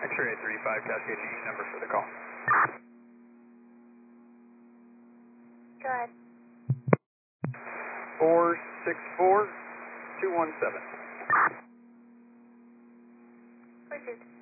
X-ray 35 Cascade, any number for the call. Go ahead. 464-217. 462.